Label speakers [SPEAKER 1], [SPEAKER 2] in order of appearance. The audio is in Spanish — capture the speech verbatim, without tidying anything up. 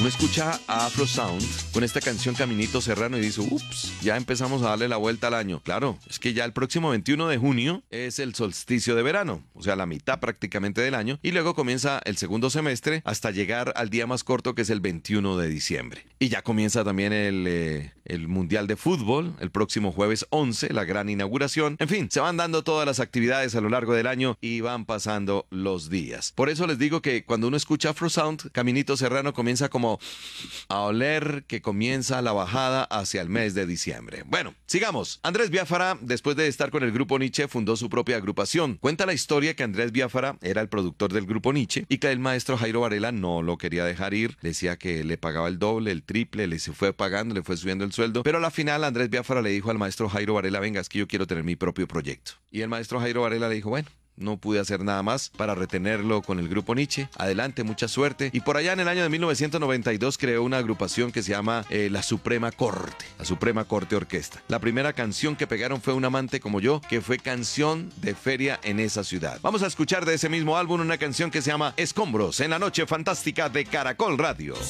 [SPEAKER 1] Uno escucha a Afro Sound con esta canción Caminito Serrano y dice, ups, ya empezamos a darle la vuelta al año. Claro, es que ya el próximo veintiuno de junio es el solsticio de verano, o sea, la mitad prácticamente del año, y luego comienza el segundo semestre hasta llegar al día más corto, que es el veintiuno de diciembre. Y ya comienza también el, eh, el Mundial de Fútbol, el próximo jueves once, la gran inauguración. En fin, se van dando todas las actividades a lo largo del año y van pasando los días. Por eso les digo que cuando uno escucha Afro Sound, Caminito Serrano comienza como a oler que comienza la bajada hacia el mes de diciembre. Bueno, sigamos. Andrés Biafara, después de estar con el grupo Nietzsche, fundó su propia agrupación. Cuenta la historia que Andrés Biafara era el productor del grupo Nietzsche y que el maestro Jairo Varela no lo quería dejar ir. Decía que le pagaba el doble, el triple, le se fue pagando, le fue subiendo el sueldo. Pero a la final Andrés Biafara le dijo al maestro Jairo Varela, venga, es que yo quiero tener mi propio proyecto. Y el maestro Jairo Varela le dijo, bueno, no pude hacer nada más para retenerlo con el grupo Nietzsche. Adelante, mucha suerte. Y por allá en el año de mil novecientos noventa y dos creó una agrupación que se llama eh, La Suprema Corte, La Suprema Corte Orquesta. La primera canción que pegaron fue Un amante como yo, que fue canción de feria en esa ciudad. Vamos a escuchar de ese mismo álbum una canción que se llama Escombros en la noche fantástica de Caracol Radio.